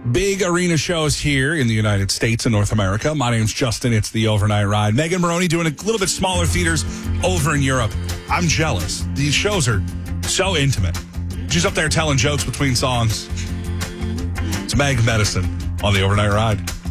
Big arena shows here in the United States and North America. My name's Justin. It's the Overnight Ride. Megan Maroney doing a little bit smaller theaters over in Europe. I'm jealous. These shows are so intimate. She's up there telling jokes between songs. It's Meg Medicine on the Overnight Ride.